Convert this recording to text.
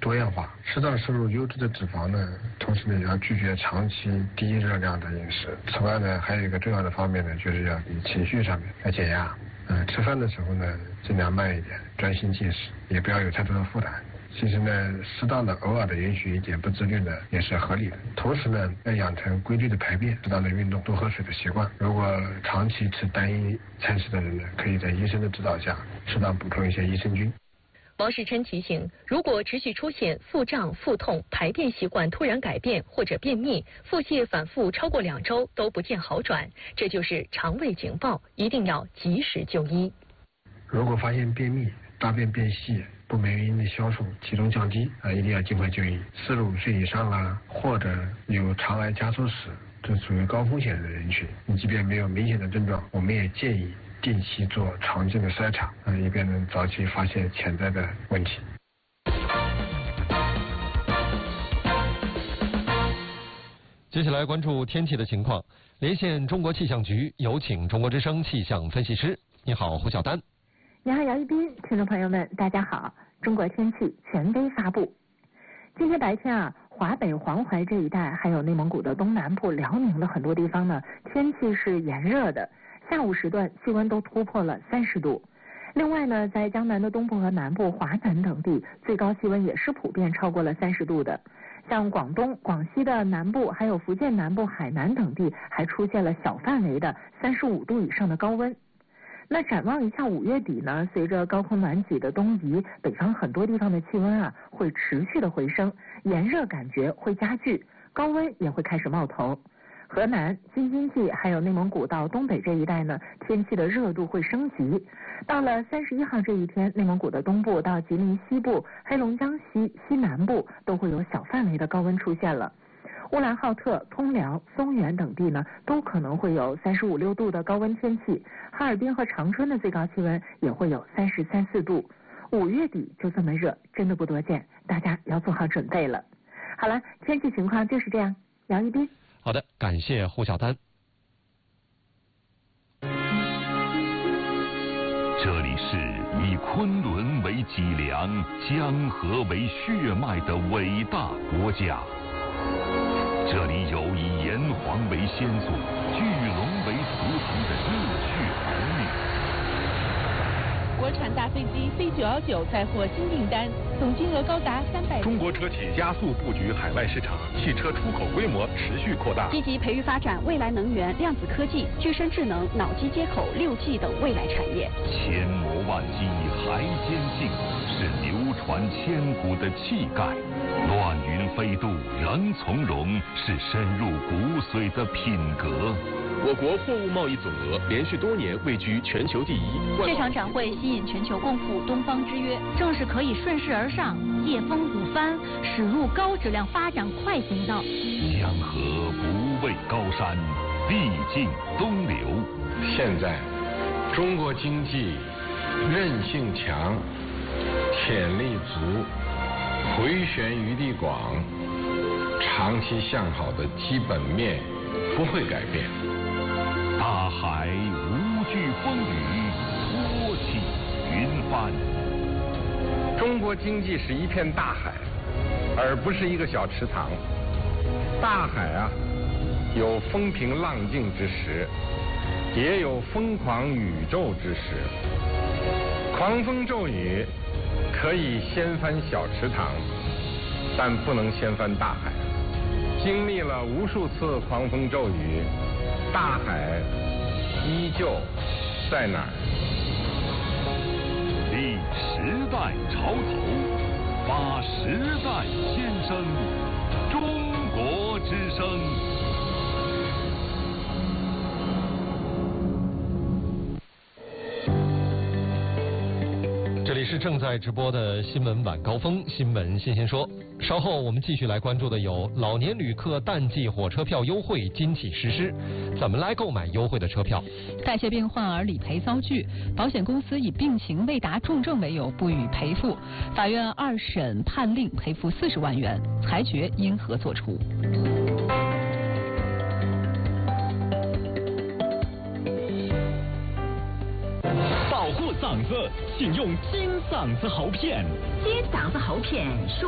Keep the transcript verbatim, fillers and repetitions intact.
多样化，适当摄入优质的脂肪呢，同时呢要拒绝长期低热量的饮食。此外呢，还有一个重要的方面呢，就是要以情绪上面来减压。呃，吃饭的时候呢，尽量慢一点，专心进食，也不要有太多的负担。其实呢，适当的偶尔的允许一点不自律呢，也是合理的。同时呢，要养成规律的排便、适当的运动、多喝水的习惯。如果长期吃单一餐食的人呢，可以在医生的指导下，适当补充一些益生菌。 王世琛提醒，如果持续出现腹胀、腹痛、排便习惯突然改变或者便秘、腹泻反复超过两周都不见好转，这就是肠胃警报，一定要及时就医。 如果发现便秘、大便变细、不明原因的消瘦、体重降低啊，一定要尽快就医。四十五岁以上啊，或者有肠癌家族史，这属于高风险的人群。你即便没有明显的症状，我们也建议定期做肠镜的筛查，啊，以便能早期发现潜在的问题。 接下来关注天气的情况，连线中国气象局，有请中国之声气象分析师。你好，胡晓丹。 你好，姚一斌，听众朋友们，大家好。中国天气权威发布。今天白天啊，华北、黄淮这一带，还有内蒙古的东南部、辽宁的很多地方呢，天气是炎热的。下午时段气温都突破了三十度。另外呢，在江南的东部和南部、华南等地，最高气温也是普遍超过了三十度的。像广东、广西的南部，还有福建南部、海南等地，还出现了小范围的三十五度以上的高温。那展望一下五月底呢，随着高空暖气的东移，北方很多地方的气温啊会持续的回升，炎热感觉会加剧，高温也会开始冒头。河南、京津冀还有内蒙古到东北这一带呢，天气的热度会升级。到了三十一号这一天，内蒙古的东部到吉林西部、黑龙江西西南部都会有小范围的高温出现了。乌兰浩特、通辽、松原等地呢，都可能会有三十五六度的高温天气。哈尔滨和长春的最高气温也会有三十三四度。五月底就这么热，真的不多见，大家要做好准备了。好了，天气情况就是这样。杨一斌。 好的，感谢胡晓丹。 这里是以昆仑为脊梁、江河为血脉的伟大国家。这里有以炎黄为先祖、巨龙为图腾的热血儿女。 国产大飞机 C 九幺九再获新订单，总金额高达三百。 中国车企加速布局海外市场，汽车出口规模持续扩大。 积极培育发展未来能源、量子科技、具身智能、脑机接口、六 G 等未来产业。 千磨万击还坚劲，是流传千古的气概。乱云飞渡仍从容，是深入骨髓的品格。 我国货物贸易总额连续多年位居全球第一。 这场展会吸引全球共赴东方之约，正是可以顺势而上，借风鼓帆，驶入高质量发展快行道。 江河不畏高山，必尽东流。 现在，中国经济韧性强，潜力足，回旋余地广，长期向好的基本面不会改变。 大海无惧风雨，托起云帆。 中国经济是一片大海，而不是一个小池塘。大海啊，有风平浪静之时，也有疯狂宇宙之时。狂风骤雨可以掀翻小池塘，但不能掀翻大海。经历了无数次狂风骤雨，大海依旧在哪儿？ 立时代潮头，发时代先声，中国之声。 这里是正在直播的新闻晚高峰，新闻新鲜说。稍后我们继续来关注的有老年旅客淡季火车票优惠今起实施，怎么来购买优惠的车票？ 代谢病患儿理赔遭拒，保险公司以病情未达重症为由不予赔付，法院二审判令赔付四十万元，裁决因何作出？ 保护嗓子，请用金嗓子喉片。 金嗓子喉片。